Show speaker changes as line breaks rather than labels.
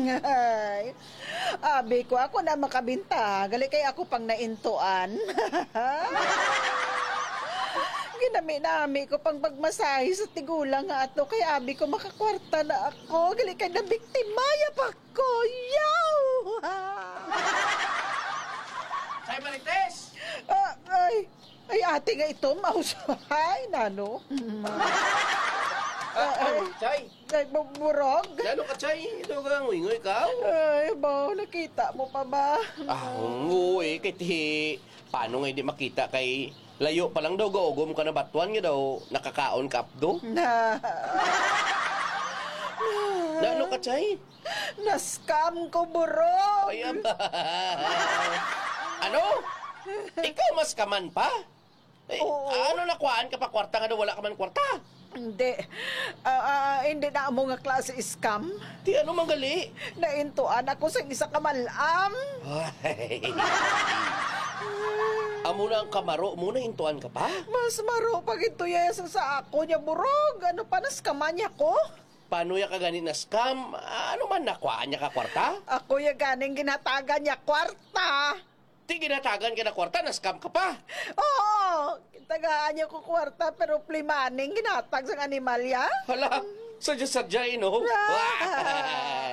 Ay, abi ko ako na makabinta. Gali kay ako pang naintuan. Ginami-nami ko pang pagmasahe sa tigulang nga ato. Kay abi ko makakwarta na ako. Gali kay na biktimaya pa ko. Yaw!
Say, Marites!
Ay, ate nga ito, mausahay, nano.
Chay!
Ay, burog.
Lalo ka, Chay? Ito ka, nguy-nguy ka?
Ay, ba, nakita mo pa ba?
Nguy, kiti. Paano nga hindi makita kay layo pa lang daw gaugom ka na batuan nga daw nakakaon ka apdo? Lalo ka, Chay?
Na-scam ko, burog.
Ay, ano? Ikaw mas kaman pa?
Oo.
Ano nakuhaan ka pa kwarta nga daw wala ka man kwarta?
Hindi. Hindi na mo nga klase scam.
Di ano manggali?
Naintuan ako sa isa kamalam.
Ay. Amo na ang kamaro, muna hintuan ka pa?
Mas maro pag ito yesa sa ako niya, burog. Ano pa naskaman niya ko?
Paano ya ka ganit na scam? Ano man nakuhaan niya ka kwarta?
Ako yung ganing ginatagan niya kwarta.
Di ginatagan ka na kwarta, na scam ka pa.
Oo, tagaan niya ko kwarta pero plimaning ginatag sa animalya.
Hala, sadya-sadya, no?
Ah.